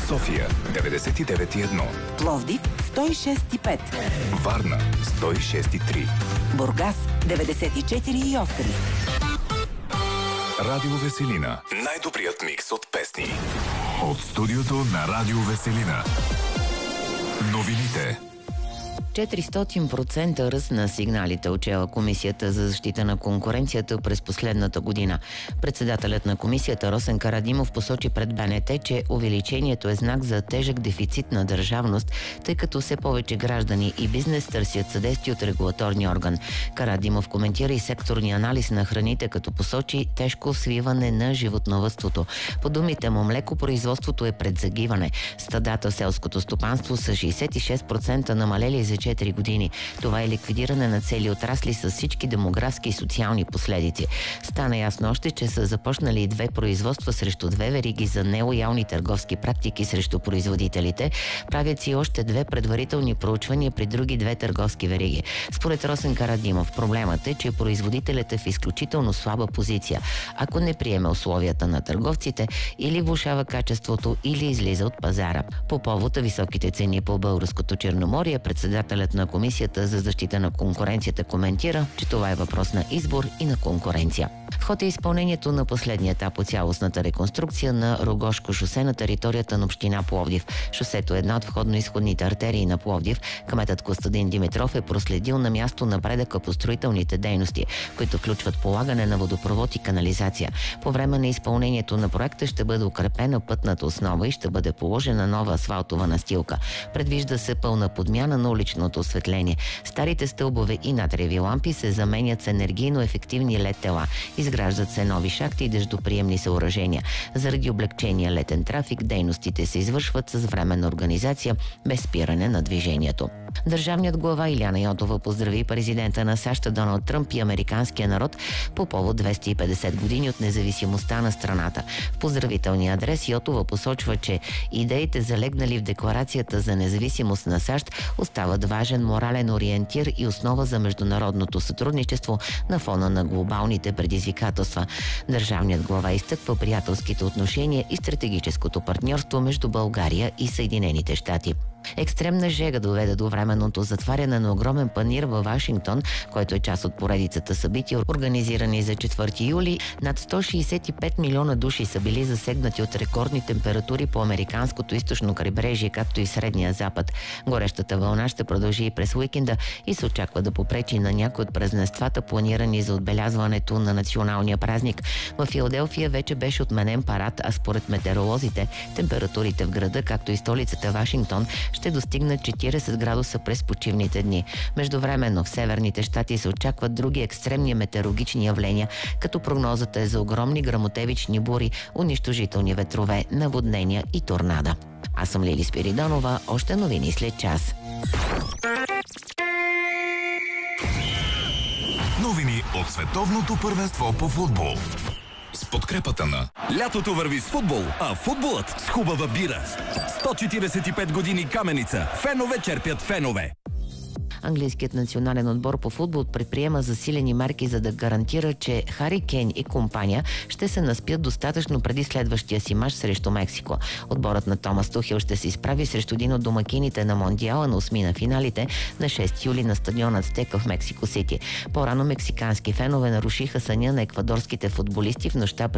София 99,1, Пловдив 106,5, Варна 106,3, Бургас 94,8. Радио Веселина. Най-добрият микс от песни. От студиото на Радио Веселина. Новините. 400% ръст на сигналите отчела Комисията за защита на конкуренцията през последната година. Председателят на комисията Росен Карадимов посочи пред БНТ, че увеличението е знак за тежък дефицит на държавност, тъй като все повече граждани и бизнес търсят съдействие от регулаторния орган. Карадимов коментира и секторния анализ на храните, като посочи тежко свиване на животновъдството. По думите му, млекопроизводството е пред загиване. Стадата в селското стопанство са 66% намалели за 4 години. Това е ликвидиране на цели отрасли с всички демографски и социални последици. Стана ясно още, че са започнали 2 производства срещу 2 вериги за нелоялни търговски практики срещу производителите. Правят си още 2 предварителни проучвания при други 2 търговски вериги. Според Росен Карадимов, проблемът е, че производителят е в изключително слаба позиция. Ако не приеме условията на търговците, или влошава качеството, или излиза от пазара. По повод високите цени по българското Черноморие, председателят на Комисията за защита на конкуренцията коментира, че това е въпрос на избор и на конкуренция. В ход е изпълнението на последния етап от цялостната реконструкция на Рогошко шосе на територията на община Пловдив. Шосето е една от входно-изходните артерии на Пловдив. Кметът Костадин Димитров е проследил на място напредъка по строителните дейности, които включват полагане на водопровод и канализация. По време на изпълнението на проекта ще бъде укрепена пътната основа и ще бъде положена нова асфалтова настилка. Предвижда се пълна подмяна на уличното осветление. Старите стълбове и натриеви лампи се заменят с енергийно ефективни LED тела. Изграждат се нови шахти и дъждоприемни съоръжения. Заради облегчения летен трафик, дейностите се извършват с временна организация, без спиране на движението. Държавният глава Илияна Йотова поздрави президента на САЩ Доналд Тръмп и американския народ по повод 250 години от независимостта на страната. В поздравителния адрес Йотова посочва, че идеите, залегнали в Декларацията за независимост на САЩ, остават важен морален ориентир и основа за международното сътрудничество на фона на глобалните предизвикателства. Държавният глава изтъква приятелските отношения и стратегическото партньорство между България и Съединените щати. Екстремна жега доведе до временното затваряне на огромен панаир във Вашингтон, който е част от поредицата събития, организирани за 4 юли. Над 165 милиона души са били засегнати от рекордни температури по американското източно крайбрежие, както и Средния запад. Горещата вълна ще продължи и през уикенда и се очаква да попречи на някои от празненствата, планирани за отбелязването на националния празник. В Филаделфия вече беше отменен парад, а според метеоролозите температурите в града, както и столицата Вашингтон, ще достигнат 40 градуса през почивните дни. Междувременно в северните щати се очакват други екстремни метеорологични явления, като прогнозата е за огромни гръмотевични бури, унищожителни ветрове, наводнения и торнада. Аз съм Лили Спиридонова, още новини след час. Новини от световното първенство по футбол. С подкрепата на... Лятото върви с футбол, а футболът с хубава бира. 145 години Каменица. Фенове черпят фенове. Английският национален отбор по футбол предприема засилени мерки, за да гарантира, че Хари Кейн и компания ще се наспят достатъчно преди следващия си мач срещу Мексико. Отборът на Томас Тухел ще се изправи срещу един от домакините на Мондиала на 8 на финалите на 6 юли на стадиона Ацтека в Мексико Сити. По-рано мексикански фенове нарушиха съня на еквадорските футболисти в нощта